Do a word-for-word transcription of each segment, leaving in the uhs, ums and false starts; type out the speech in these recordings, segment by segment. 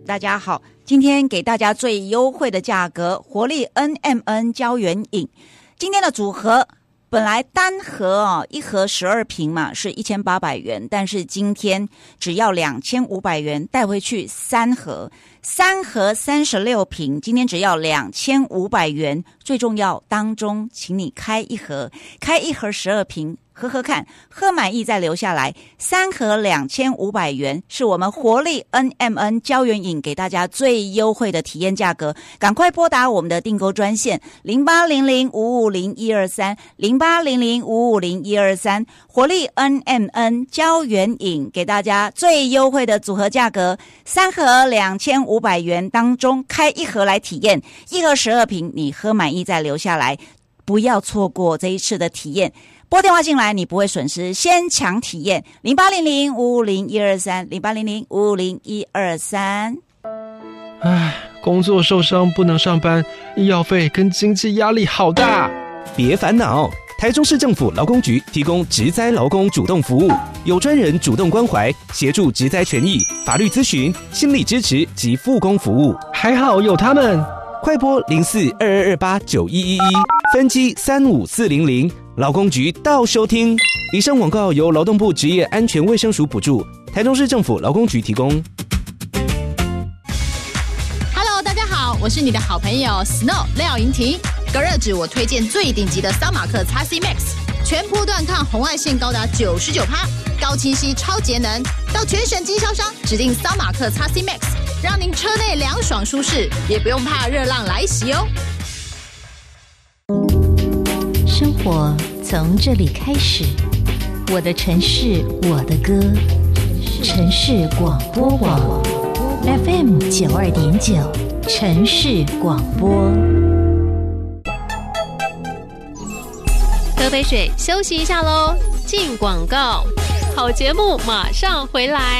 大家好，今天给大家最优惠的价格，活力 N M N 胶原饮。今天的组合本来单盒哦，一盒十二瓶嘛，是一千八百元，但是今天只要两千五百元带回去三盒，三盒三十六瓶，今天只要两千五百元。最重要，当中请你开一盒，开一盒十二瓶。喝喝看，喝满意再留下来。三盒两千五百元，是我们活力 N M N 胶原饮给大家最优惠的体验价格。赶快拨打我们的订购专线零八零零五五零一二三零八零零五五零一二三，活力 N M N 胶原饮给大家最优惠的组合价格，三盒两千五百元当中开一盒来体验，一盒十二瓶，你喝满意再留下来，不要错过这一次的体验。拨电话进来，你不会损失，先抢体验零八零零五五零一二三零八零零五五零一二三。 唉，工作受伤不能上班，医药费跟经济压力好大。 别烦恼，台中市政府劳工局提供职灾劳工主动服务，有专人主动关怀，协助职灾权益、法律咨询、心理支持及复工服务。 还好有他们， 快拨零四二二二八九一一一分机三五四零零。劳工局到收听。以上广告由劳动部职业安全卫生署补助，台中市政府劳工局提供。 Hello， 大家好，我是你的好朋友 Snow 廖莹婷。隔热纸我推荐最顶级的桑马克 X C Max， 全波段抗红外线高达 百分之九十九， 高清晰超节能，到全省经销商指定桑马克 X C Max， 让您车内凉爽舒适，也不用怕热浪来袭哦。 生活从这里开始，我的城市，我的歌，城市广播网 F M 九二点九，城市广播。 喝杯水，休息一下喽。进广告，好节目马上回来。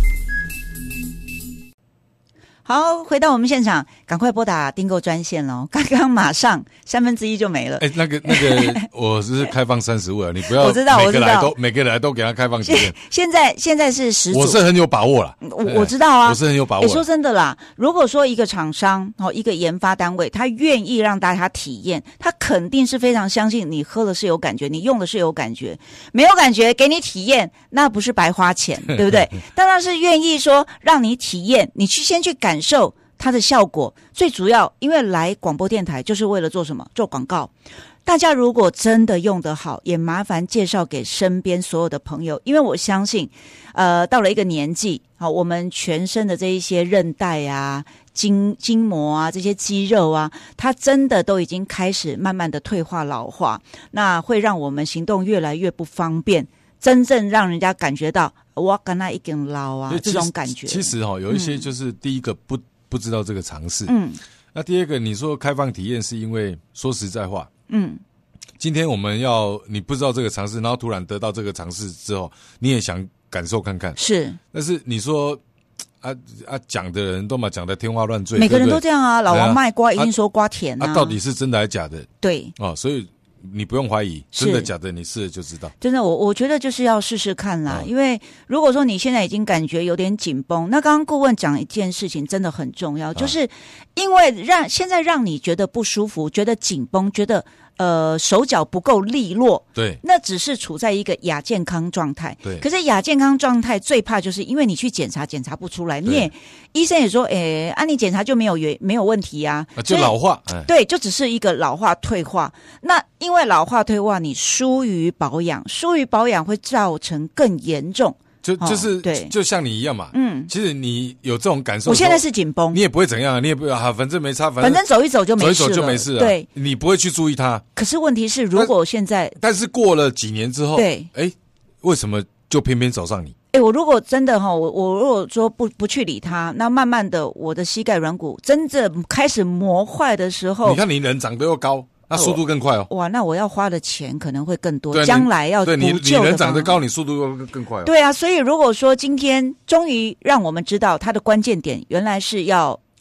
好，回到我们现场，赶快拨打订购专线喽！刚刚马上三分之一就没了。 哎、欸，那个那个，我是开放三十位啊，你不要我知道， 每个来都我知道每个来都给他开放时间。 现在现在是十组， 我是很有把握啦。 我我知道啊， 我是很有把握。 欸、说真的啦，如果说一个厂商哦，一个研发单位，他愿意让大家体验，他肯定是非常相信你喝的是有感觉，你用的是有感觉，没有感觉给你体验，那不是白花钱，对不对？当然是愿意说让你体验，你去先去感受它的效果。最主要因为来广播电台就是为了做什么？做广告。大家如果真的用得好，也麻烦介绍给身边所有的朋友，因为我相信呃，到了一个年纪，好，我们全身的这一些韧带啊、筋筋膜啊、这些肌肉啊，它真的都已经开始慢慢的退化老化，那会让我们行动越来越不方便，真正让人家感觉到我跟他一根老啊这种感觉。 其实哈、哦，有一些就是第一个不、嗯、不知道这个常识， 嗯， 那第二个你说开放体验是因为说实在话， 嗯， 今天我们要你不知道这个常识，然后突然得到这个常识之后，你也想感受看看， 是， 但是你说啊啊讲的人都嘛讲的天花乱坠， 每个人对对都这样啊，老王卖瓜一定说瓜甜啊， 啊，到底是真的还是假的？ 对， 哦，所以你不用怀疑，真的假的你试了就知道。 真的，我我觉得就是要试试看啦、 嗯， 因为如果说你现在已经感觉有点紧绷，那刚刚顾问讲一件事情真的很重要，就是因为让现在让你觉得不舒服，觉得紧绷，觉得呃手脚不够利落， 对， 那只是处在一个亚健康状态。 对， 可是亚健康状态最怕就是因为你去检查检查不出来，你也医生也说，诶，啊你检查就没有没有问题啊， 啊就老化， 哎，对，就只是一个老化退化。那因为老化退化，你疏于保养，疏于保养会造成更严重。 就就是、 哦、对， 就像你一样嘛。 嗯， 其实你有这种感受， 我现在是紧绷， 你也不会怎样，你也不啊，反正没差，反正反正走一走就没事了， 走一走就没事了。 对， 你不会去注意它。 可是问题是，如果现在， 但是过了几年之后， 对， 哎，为什么就偏偏找上你？ 哎，我如果真的哈，我我如果说不不去理它，那慢慢的我的膝盖软骨真正开始磨坏的时候， 你看你人长得又高。那速度更快哦！ 哇，那我要花的钱可能会更多，将来要补救的。 对，你你人长得高，你速度会更快哦。 对啊，所以如果说今天终于让我们知道它的关键点，原来是要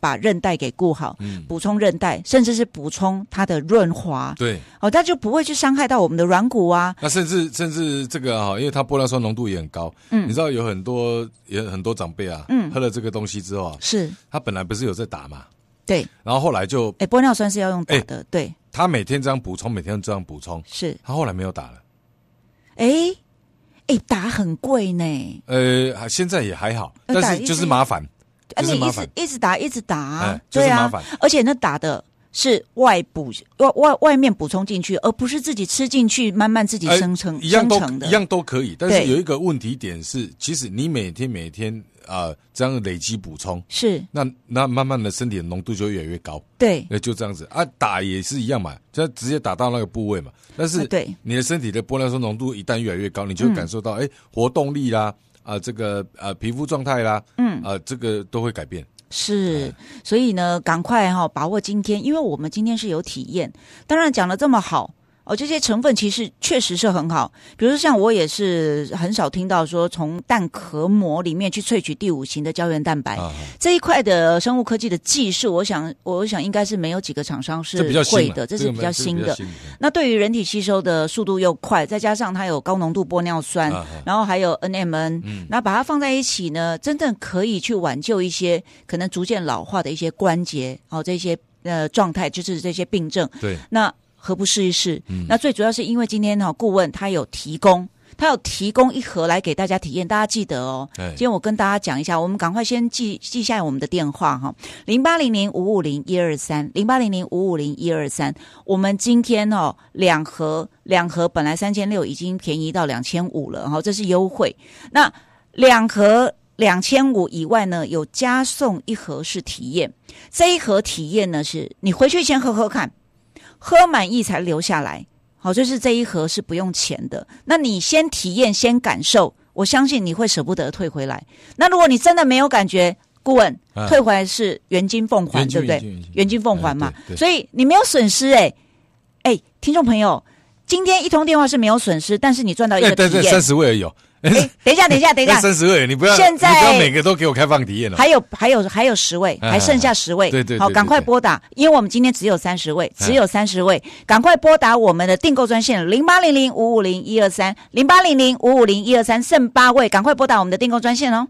把韧带给顾好， 嗯补充韧带，甚至是补充它的润滑， 对， 哦，它就不会去伤害到我们的软骨啊。 那甚至甚至这个哈，因为它玻尿酸浓度也很高， 嗯你知道有很多也很多长辈啊， 嗯喝了这个东西之后啊， 是， 他本来不是有在打嘛， 对， 然后后来就， 哎，玻尿酸是要用打的，对， 他每天这样补充，每天这样补充， 是， 他后来没有打了。 哎哎，打很贵呢， 呃，现在也还好， 呃打但是就是麻烦， 啊，你一直就是麻烦， 一直打一直打啊哎，就是对啊麻烦， 而且那打的是外补外外外面补充进去，而不是自己吃进去，慢慢自己生成、 呃、一样都生成的， 一样都可以。但是对有一个问题点是，其实你每天每天啊、呃、这样累积补充， 是那那慢慢的身体的浓度就越来越高。 对， 那就这样子啊，打也是一样嘛，就直接打到那个部位嘛。但是啊对你的身体的玻尿酸浓度一旦越来越高，你就会感受到哎、嗯、活动力啦啊、呃、这个呃皮肤状态啦，嗯啊、呃、这个都会改变。 是，所以呢，赶快哈、哦、把握今天，因为我们今天是有体验。当然讲得这么好哦，这些成分其实确实是很好。比如说像我也是很少听到说从蛋壳膜里面去萃取第五型的胶原蛋白、啊、这一块的生物科技的技术，我想我想应该是没有几个厂商是会的，这是比较新的。那对于人体吸收的速度又快，再加上它有高浓度玻尿酸，啊、然后还有 N M N， 嗯，那把它放在一起呢，真正可以去挽救一些可能逐渐老化的一些关节哦，这些呃状态，就是这些病症。 对， 那何不试一试？嗯、那最主要是因为今天哈、哦、顾问他有提供，他有提供一盒来给大家体验，大家记得哦。今天我跟大家讲一下，我们赶快先记记下我们的电话哈，零八零零五五零一二三，零八零零五五零一二三。我们今天哦两盒两盒本来三千六已经便宜到两千五了哈，这是优惠。那两盒两千五以外呢，有加送一盒是体验。这一盒体验呢，是你回去先喝喝看。喝满意才留下来，好，就是这一盒是不用钱的。那你先体验，先感受，我相信你会舍不得退回来。那如果你真的没有感觉，顾问、啊、退回来是原金奉还，对不对？原金奉还嘛，所以你没有损失哎、欸、哎、欸，听众朋友，今天一通电话是没有损失，但是你赚到一个体验， 对对，三十位而已哦。 哎，等一下，等一下，等一下， 三十位，你不要， 现在你不要每个都给我开放体验了。 还有，还有，还有十位，还剩下十位。 对对， 好，赶快拨打，因为我们今天只有三十位，只有三十位，赶快拨打我们的订购专线零八零零五五零一二三，零八零零五五零一二三，剩八位，赶快拨打我们的订购专线哦。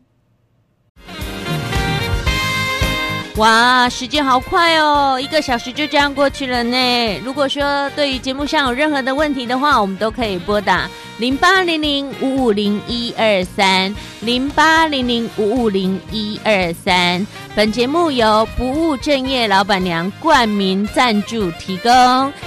哇，时间好快哦，一个小时就这样过去了呢。如果说对于节目上有任何的问题的话，我们都可以拨打零八零零五五零一二三，零八零零五五零一二三。本节目由不务正业老板娘冠名赞助提供。